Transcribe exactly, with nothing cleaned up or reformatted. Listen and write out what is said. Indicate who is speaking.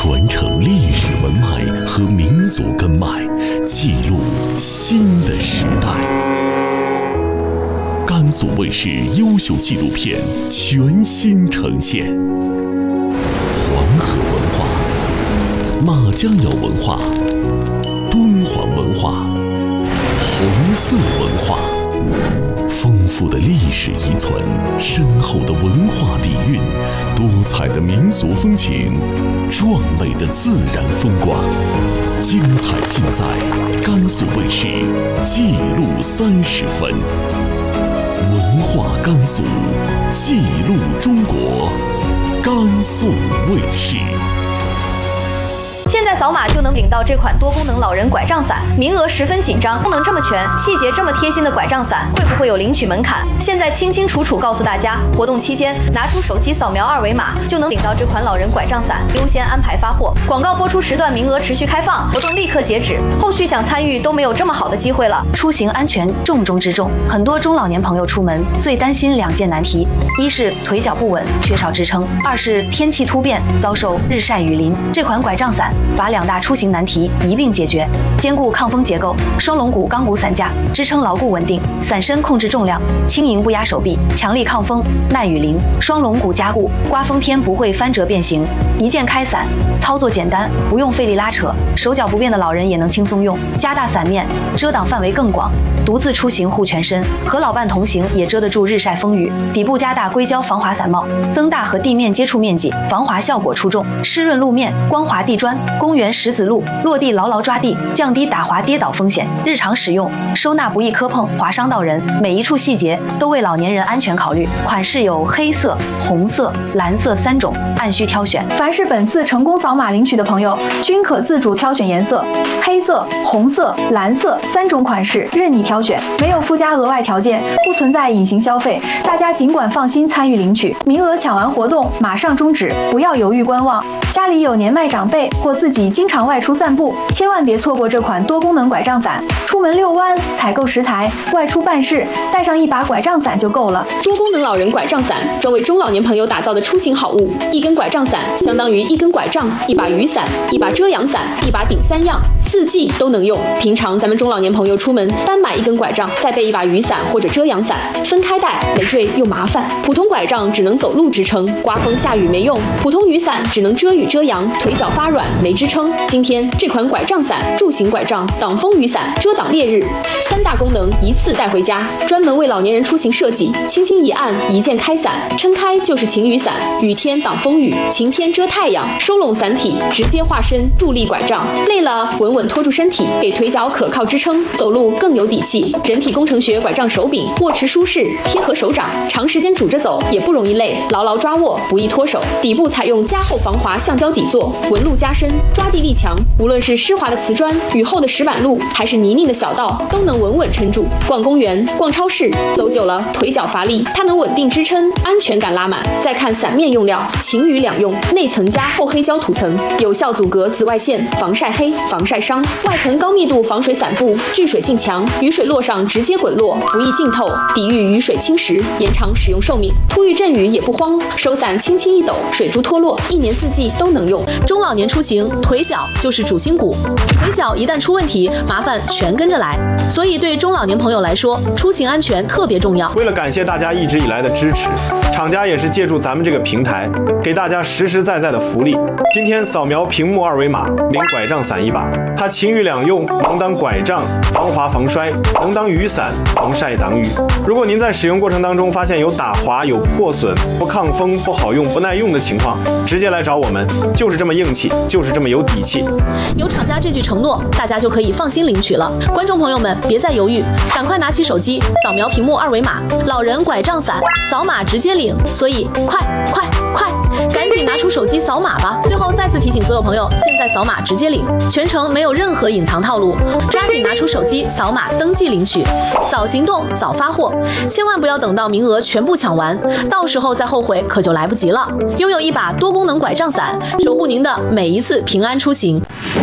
Speaker 1: 传承历史文脉和民族根脉，记录新的时代。甘肃卫视优秀纪录片全新呈现，黄河文化、马家窑文化、敦煌文化、红色文化。丰富的历史遗存，深厚的文化底蕴，多彩的民俗风情，壮美的自然风光，精彩尽在甘肃卫视记录三十分。文化甘肃，记录中国，甘肃卫视。
Speaker 2: 现在扫码就能领到这款多功能老人拐杖伞，名额十分紧张，功能这么全，细节这么贴心的拐杖伞，会不会有领取门槛？现在清清楚楚告诉大家，活动期间拿出手机扫描二维码就能领到这款老人拐杖伞，优先安排发货。广告播出时段名额持续开放，活动立刻截止，后续想参与都没有这么好的机会了。
Speaker 3: 出行安全重中之重，很多中老年朋友出门最担心两件难题，一是腿脚不稳，缺少支撑；二是天气突变，遭受日晒雨淋。这款拐杖伞把两大出行难题一并解决，兼顾抗风结构，双龙骨钢骨伞架支撑牢固稳定，伞身控制重量，轻盈不压手臂，强力抗风，耐雨淋。双龙骨加固，刮风天不会翻折变形。一键开伞，操作简单，不用费力拉扯，手脚不便的老人也能轻松用。加大伞面，遮挡范围更广，独自出行护全身，和老伴同行也遮得住日晒风雨。底部加大硅胶防滑伞帽，增大和地面接触面积，防滑效果出众。湿润路面，光滑地砖，公园石子路，落地牢牢抓地，降低打滑跌倒风险。日常使用，收纳不易磕碰划伤到人，每一处细节都为老年人安全考虑。款式有黑色、红色、蓝色三种，按需挑选。
Speaker 4: 凡是本次成功扫码领取的朋友，均可自主挑选颜色，黑色、红色、蓝色三种款式任你挑选，没有附加额外条件，不存在隐形消费，大家尽管放心参与领取。名额抢完活动马上终止，不要犹豫观望。家里有年迈长辈或自己经常外出散步，千万别错过这款多功能拐杖伞。出门遛弯、采购食材、外出办事，带上一把拐杖伞就够了。
Speaker 5: 多功能老人拐杖伞，专为中老年朋友打造的出行好物。一根拐杖伞相当于一根拐杖、一把雨伞、一把遮阳伞、一把顶三样，四季都能用。平常咱们中老年朋友出门单买一根拐杖，再备一把雨伞或者遮阳伞，分开带累赘又麻烦。普通拐杖只能走路支撑，刮风下雨没用；普通雨伞只能遮雨遮阳，腿脚发软没支撑。今天这款拐杖伞，助行拐杖、挡风雨伞、遮挡烈日，三大功能一次带回家，专门为老年人出行设计。轻轻一按，一键开伞，撑开就是晴雨伞，雨天挡风雨，晴天遮太阳，收拢伞体，直接化身助力拐杖。累了稳稳拖住身体，给腿脚可靠支撑，走路更有底气。人体工程学拐杖手柄，握持舒适，贴合手掌，长时间拄着走也不容易累，牢牢抓握，不易脱手。底部采用加厚防滑橡胶底座，纹路加深，抓地力强，无论是湿滑的瓷砖、雨后的石板路，还是泥泞的小道，都能稳稳撑住。逛公园、逛超市，走久了腿脚乏力，它能稳定支撑，安全感拉满。再看伞面用料，晴雨两用，内层加厚黑胶涂层，有效阻隔紫外线，防晒黑、防晒伤；外层高密度防水伞布，聚水性强，雨水落上直接滚落，不易浸透，抵御雨水侵蚀，延长使用寿命。突遇阵雨也不慌，收伞轻轻一抖，水珠脱落，一年四季都能用。
Speaker 6: 中老年出行，腿脚就是主心骨，腿脚一旦出问题，麻烦全跟着来。所以对中老年朋友来说，出行安全特别重要。
Speaker 7: 为了感谢大家一直以来的支持，厂家也是借助咱们这个平台，给大家实实在在的福利。今天扫描屏幕二维码，领拐杖伞一把，它晴雨两用，能当拐杖，防滑防摔，能当雨伞，防晒挡雨。如果您在使用过程当中发现有打滑、有破损、不抗风、不好用、不耐用的情况，直接来找我们，就是这么硬气，就是这么有底气。
Speaker 6: 有厂家这句承诺，大家就可以放心领取了。观众朋友们，别再犹豫，赶快拿起手机，扫描屏幕二维码，老人拐杖伞，扫码直接领。所以快快快，赶紧拿出手机扫码吧！最后再次提醒所有朋友，现在扫码直接领，全程没有任何隐藏套路，抓紧拿出手机扫码登记领取，早行动早发货，千万不要等到名额全部抢完，到时候再后悔可就来不及了。拥有一把多功能拐杖伞，守护您的每一次平安出行。